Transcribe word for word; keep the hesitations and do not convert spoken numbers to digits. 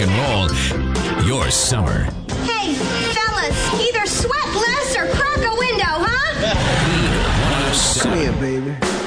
and roll your summer. Hey, fellas, either sweat less or crack a window, huh? one oh seven. Come here, baby.